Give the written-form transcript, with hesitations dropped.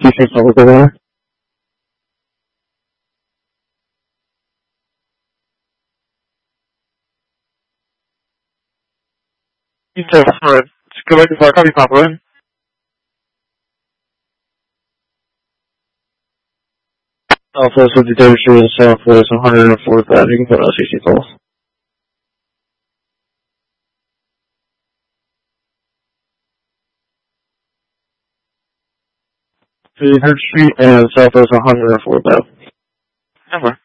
Eastern Public over. Eastern, alright. Go back to fire. Copy, Papa. In. Alpha 53rd Street, Southwest 104th Avenue. You can put on 60 calls. 53rd Street and Southwest 104th Avenue. Number.